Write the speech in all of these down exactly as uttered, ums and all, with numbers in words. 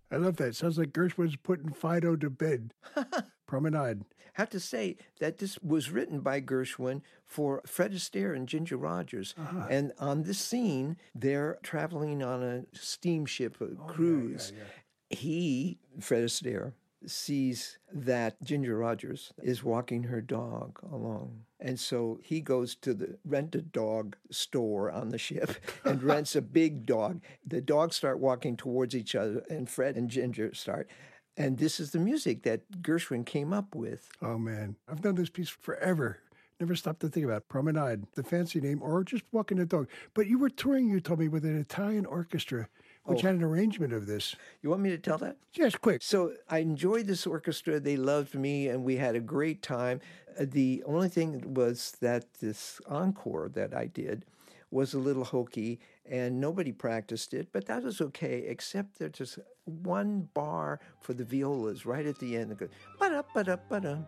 I love that. Sounds like Gershwin's putting Fido to bed. Promenade. Have to say that this was written by Gershwin for Fred Astaire and Ginger Rogers. Uh-huh. And on this scene, they're traveling on a steamship, a Oh, yeah, cruise. yeah, yeah. He, Fred Astaire, sees that Ginger Rogers is walking her dog along. And so he goes to the rent-a-dog store on the ship and rents a big dog. The dogs start walking towards each other, and Fred and Ginger start. And this is the music that Gershwin came up with. Oh, man. I've known this piece forever. Never stopped to think about Promenade, the fancy name, or just Walking the Dog. But you were touring, you told me, with an Italian orchestra, which Oh. had an arrangement of this. You want me to tell that? Yes, quick. So I enjoyed this orchestra. They loved me, and we had a great time. Uh, The only thing was that this encore that I did was a little hokey, and nobody practiced it, but that was okay, except there's just one bar for the violas right at the end. It goes, ba-da, ba-da, ba-da.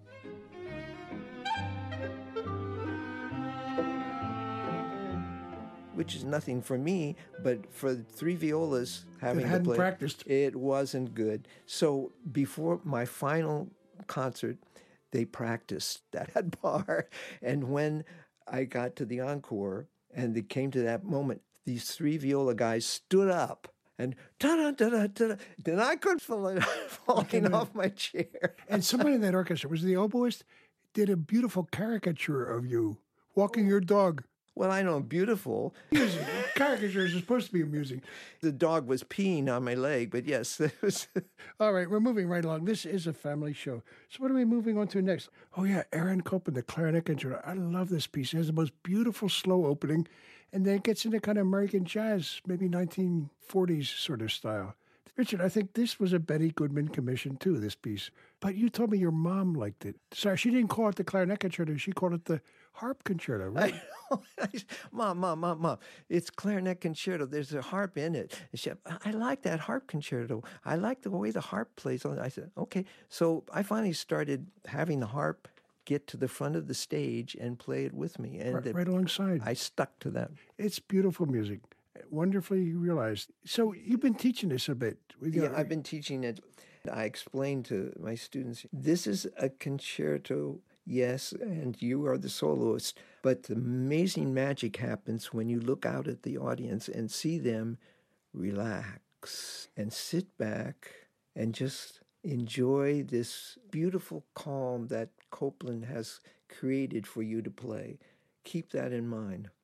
Which is nothing for me, but for three violas having to hadn't play, practiced. it wasn't good. So before my final concert, they practiced that bar. And when I got to the encore and it came to that moment, these three viola guys stood up and ta-da, ta-da, ta-da. Then I couldn't fall falling off my chair. And someone in that orchestra, was the oboist, did a beautiful caricature of you walking your dog. Well, I know, beautiful. Amusing. Caricatures are supposed to be amusing. The dog was peeing on my leg, but yes, it was. All right, we're moving right along. This is a family show. So what are we moving on to next? Oh, yeah, Aaron Copland, the clarinet concerto. I love this piece. It has the most beautiful slow opening, and then it gets into kind of American jazz, maybe nineteen forties sort of style. Richard, I think this was a Betty Goodman commission, too, this piece. But you told me your mom liked it. Sorry, she didn't call it the clarinet concerto. She called it the harp concerto, right? I know. Mom, mom, mom, mom, it's clarinet concerto. There's a harp in it. And she said, I like that harp concerto. I like the way the harp plays on it. I said, okay. So I finally started having the harp get to the front of the stage and play it with me. And right, it, right alongside. I stuck to that. It's beautiful music. Wonderfully realized. So you've been teaching this a bit. Yeah, I've been teaching it. I explained to my students, this is a concerto, yes, and you are the soloist, but the amazing magic happens when you look out at the audience and see them relax and sit back and just enjoy this beautiful calm that Copland has created for you to play. Keep that in mind.